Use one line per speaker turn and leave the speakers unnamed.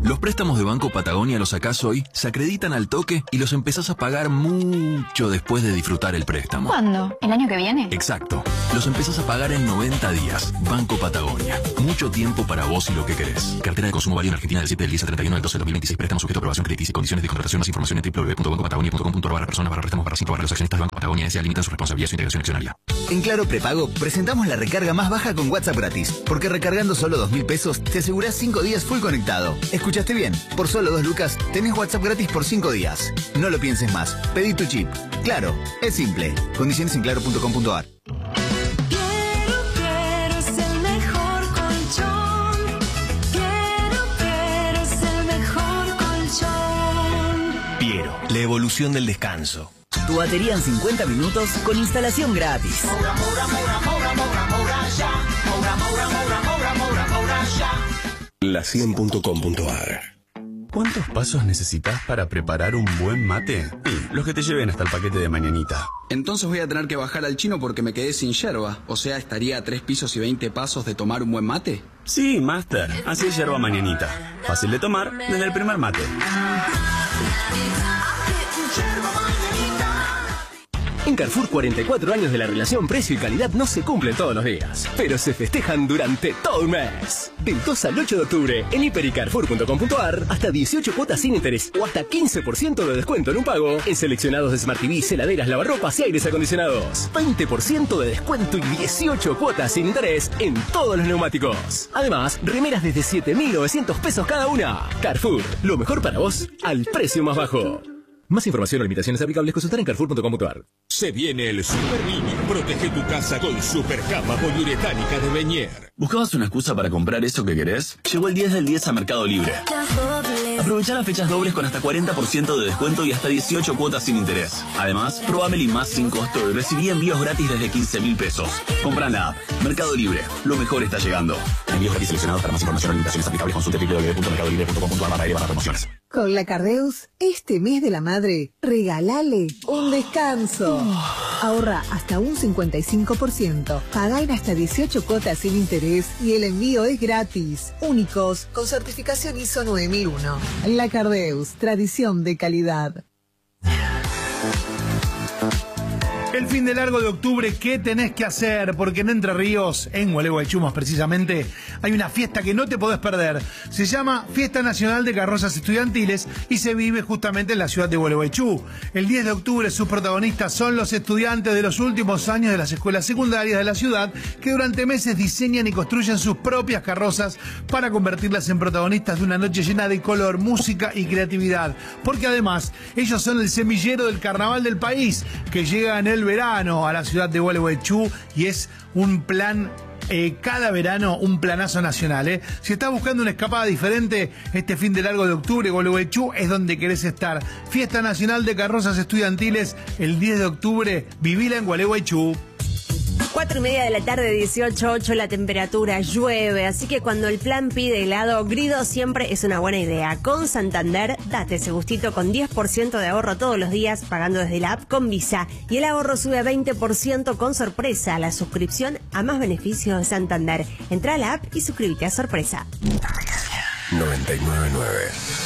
Los préstamos de Banco Patagonia los sacás hoy, se acreditan al toque y los empezás a pagar mucho después de disfrutar el préstamo.
¿Cuándo? ¿El año que viene?
Exacto. Los empezás a pagar en 90 días. Banco Patagonia. Mucho tiempo para vos y lo que querés. Cartera de consumo válido en Argentina del 7 del 10 al 31 del 12 del 2026. Préstamo sujeto a aprobación crediticia y condiciones de contratación. Más información en www.bancopatagonia.com.ar/personas/préstamos /5 Banco Patagonia S.A. limitan su responsabilidad y su integración accionaria.
En Claro Prepago presentamos la recarga más baja con WhatsApp gratis. Porque recargando solo 2.000 pesos te asegurás 5 días full conectado. ¿Escuchaste bien? Por solo 2 lucas tenés WhatsApp gratis por 5 días. No lo pienses más. Pedí tu chip. Claro, es simple. Condiciones en claro.com.ar.
La evolución del descanso.
Tu batería en 50 minutos con instalación gratis.
La100.com.ar.
¿Cuántos pasos necesitas para preparar un buen mate? Los que te lleven hasta el paquete de mañanita.
Entonces voy a tener que bajar al chino porque me quedé sin yerba. O sea, estaría a 3 pisos y 20 pasos de tomar un buen mate.
Sí, Master. Así es yerba mañanita. Fácil de tomar desde el primer mate.
En Carrefour, 44 años de la relación precio y calidad no se cumplen todos los días, pero se festejan durante todo un mes. Del 2 al 8 de octubre, en hiper y carrefour.com.ar, hasta 18 cuotas sin interés o hasta 15% de descuento en un pago en seleccionados de Smart TV, heladeras, lavarropas y aires acondicionados. 20% de descuento y 18 cuotas sin interés en todos los neumáticos. Además, remeras desde 7.900 pesos cada una. Carrefour, lo mejor para vos al precio más bajo. Más información o limitaciones aplicables consultar en carrefour.com.ar.
Se viene el Super Niño. Protege tu casa con Super Cama poliuretánica de Beñer.
¿Buscabas una excusa para comprar eso que querés? Llegó el 10 del 10 a Mercado Libre. Aprovechá las fechas dobles con hasta 40% de descuento y hasta 18 cuotas sin interés. Además, probá Meli Más sin costo y recibí envíos gratis desde 15.000 pesos. Compra en la app. Mercado Libre. Lo mejor está llegando. Envíos gratis seleccionados. Para más información o limitaciones aplicables consulte www.mercadolibre.com.ar/promociones.
Con la Cardeus, este mes de la madre, regálale un descanso. Ahorra hasta un 55%. Pagá en hasta 18 cuotas sin interés y el envío es gratis. Únicos, con certificación ISO 9001. La Cardeus, tradición de calidad.
El fin de largo de octubre, ¿qué tenés que hacer? Porque en Entre Ríos, en Gualeguaychú más precisamente, hay una fiesta que no te podés perder. Se llama Fiesta Nacional de Carrozas Estudiantiles y se vive justamente en la ciudad de Gualeguaychú. El 10 de octubre sus protagonistas son los estudiantes de los últimos años de las escuelas secundarias de la ciudad que durante meses diseñan y construyen sus propias carrozas para convertirlas en protagonistas de una noche llena de color, música y creatividad. Porque además, ellos son el semillero del carnaval del país que llega en el verano a la ciudad de Gualeguaychú y es un plan cada verano, un planazo nacional. Si estás buscando una escapada diferente este fin de largo de octubre, Gualeguaychú es donde querés estar. Fiesta Nacional de Carrozas Estudiantiles el 10 de octubre, vivila en Gualeguaychú.
4:30 de la tarde, 18:08 la temperatura, llueve, así que cuando el plan pide helado, Grido siempre es una buena idea. Con Santander, date ese gustito con 10% de ahorro todos los días pagando desde la app con Visa. Y el ahorro sube a 20% con Sorpresa, la suscripción a más beneficios de Santander. Entra a la app y suscríbete a Sorpresa.
99.9